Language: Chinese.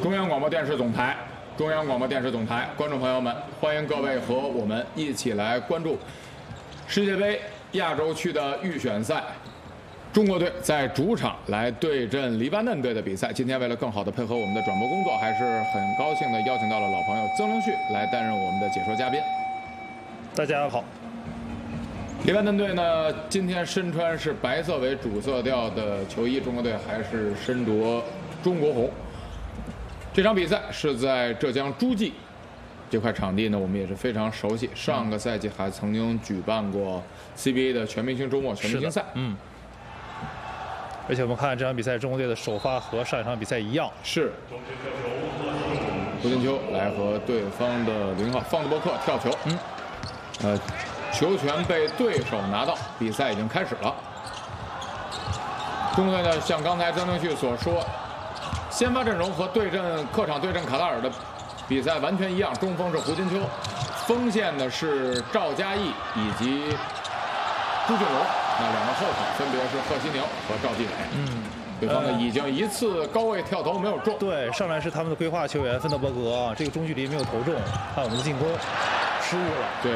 中央广播电视总台，中央广播电视总台，观众朋友们，欢迎各位和我们一起来关注世界杯亚洲区的预选赛。中国队在主场来对阵黎巴嫩队的比赛。今天为了更好的配合我们的转播工作，还是很高兴的邀请到了老朋友曾龙旭来担任我们的解说嘉宾。 大家好。 黎巴嫩队呢，今天身穿是白色为主色调的球衣，中国队还是身着中国红。这场比赛是在浙江诸暨这块场地呢，我们也是非常熟悉。上个赛季还曾经举办过 CBA 的全明星周末全明星赛。 而且我们看这场比赛，中国队的首发和上一场比赛一样， 是胡金秋来和对方的0号方德伯克跳球。球权被对手拿到，比赛已经开始了。中国队呢，像刚才曾正旭所说，先发阵容和客场对阵卡塔尔的比赛完全一样，中锋是胡金秋，锋线呢是赵嘉译以及朱俊龙，那两个后场分别是贺西宁和赵继伟。对方呢已经一次高位跳投没有中。 对，上来是他们的规划球员芬德伯格，这个中距离没有投中，看我们的进攻失误了。 对。